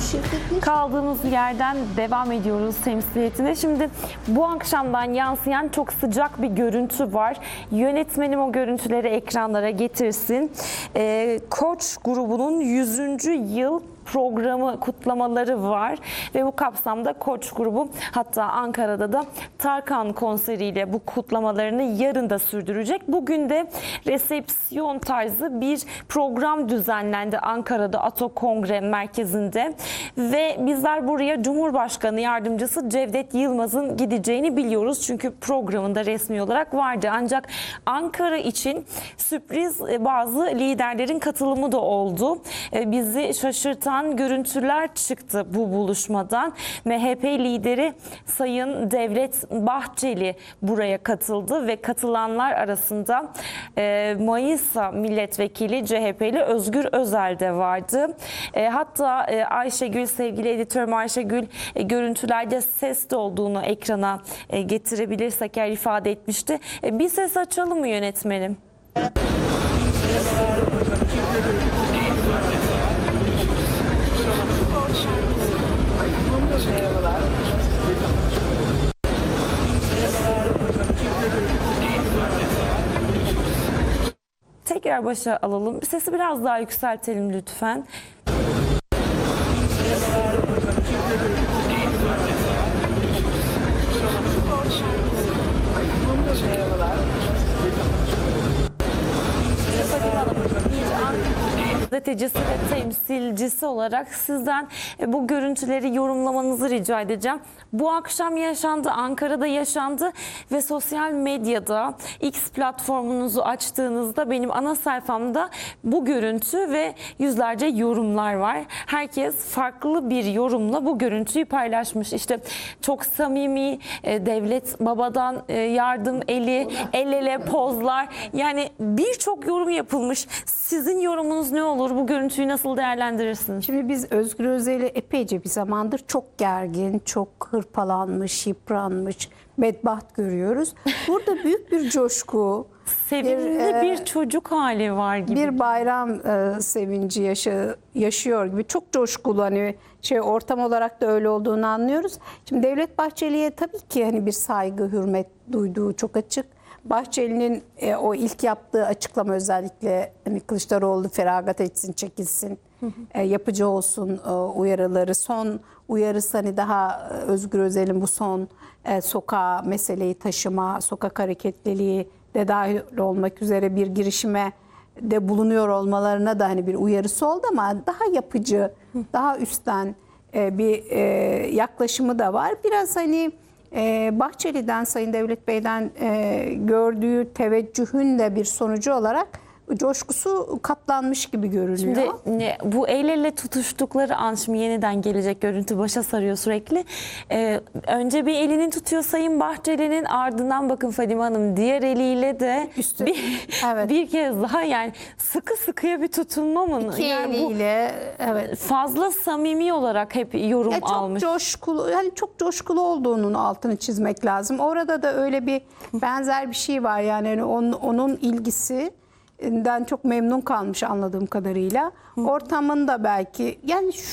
Kaldığımız yerden devam ediyoruz temsiliyetine. Şimdi bu akşamdan yansıyan çok sıcak bir görüntü var. Yönetmenim o görüntüleri ekranlara getirsin. Koç grubunun 100. yıl programı kutlamaları var ve bu kapsamda Koç grubu hatta Ankara'da da Tarkan konseriyle bu kutlamalarını yarın da sürdürecek. Bugün de resepsiyon tarzı bir program düzenlendi Ankara'da Ato Kongre Merkezi'nde ve bizler buraya Cumhurbaşkanı Yardımcısı Cevdet Yılmaz'ın gideceğini biliyoruz. Çünkü programında resmi olarak vardı. Ancak Ankara için sürpriz bazı liderlerin katılımı da oldu. Bizi şaşırtan görüntüler çıktı bu buluşmadan. MHP lideri Sayın Devlet Bahçeli buraya katıldı ve katılanlar arasında Manisa Milletvekili CHP'li Özgür Özel de vardı. Hatta Ayşegül, sevgili editörüm Ayşegül görüntülerde ses de olduğunu ekrana getirebilirsek eğer ifade etmişti. Bir ses açalım mı yönetmenim? Tekrar başa alalım. Sesi biraz daha yükseltelim lütfen. Gazetecisi ve temsilcisi olarak sizden bu görüntüleri yorumlamanızı rica edeceğim. Bu akşam yaşandı, Ankara'da yaşandı ve sosyal medyada X platformunuzu açtığınızda benim ana sayfamda bu görüntü ve yüzlerce yorumlar var. Herkes farklı bir yorumla bu görüntüyü paylaşmış. İşte çok samimi, devlet babadan yardım eli, el ele pozlar. Yani birçok yorum yapılmış. Sizin yorumunuz ne olur? Bu görüntüyü nasıl değerlendirirsiniz? Şimdi biz Özgür Özel'i epeyce bir zamandır çok gergin, çok hırpalanmış, yıpranmış, bedbaht görüyoruz. Burada büyük bir coşku, sevimli bir çocuk hali var gibi. Bir bayram sevinci yaşıyor gibi. Çok coşkulu, hani ortam olarak da öyle olduğunu anlıyoruz. Şimdi Devlet Bahçeli'ye tabii ki hani bir saygı, hürmet duyduğu çok açık. Bahçeli'nin o ilk yaptığı açıklama, özellikle hani Kılıçdaroğlu feragat etsin, çekilsin, yapıcı olsun uyarıları. Son uyarısı hani daha Özgür Özel'in bu son sokağa meseleyi taşıma, sokak hareketliliği de dahil olmak üzere bir girişime de bulunuyor olmalarına da hani bir uyarısı oldu ama daha yapıcı, daha üstten bir yaklaşımı da var. Biraz hani Bahçeli'den, Sayın Devlet Bey'den gördüğü teveccühün de bir sonucu olarak coşkusu katlanmış gibi görünüyor. Şimdi bu el ele tutuştukları an, şimdi yeniden gelecek görüntü başa sarıyor sürekli. Önce bir elini tutuyor Sayın Bahçeli'nin, ardından bakın Fadime Hanım diğer eliyle de bir kez daha, yani sıkı sıkıya bir tutunma mı? İki yani eliyle fazla samimi olarak hep yorum çok almış. Coşkulu, yani çok coşkulu olduğunun altını çizmek lazım. Orada da öyle bir benzer bir şey var, yani onun ilgisi çok memnun kalmış anladığım kadarıyla. Ortamın da belki, yani